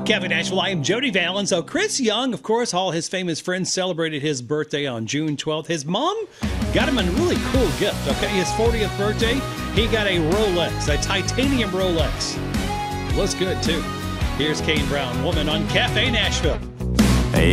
Cafe Nashville, I am Jody Valen. So Chris Young, of course, all his famous friends celebrated his birthday on June 12th. His mom got him a really cool gift, okay? His 40th birthday, he got a Rolex, a titanium Rolex. Looks good, too. Here's Kane Brown, Woman on Cafe Nashville.